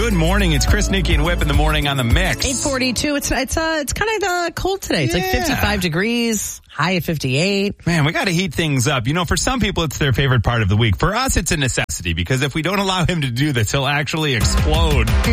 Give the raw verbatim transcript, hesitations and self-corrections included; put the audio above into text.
Good morning. It's Chris, Nikki, and Whip in the morning on the Mix. eight forty-two. It's it's uh it's kind of uh, cold today. It's Yeah. like fifty-five degrees, high of fifty-eight. Man, we got to heat things up. You know, for some people, it's their favorite part of the week. For us, it's a necessity because if we don't allow him to do this, he'll actually explode.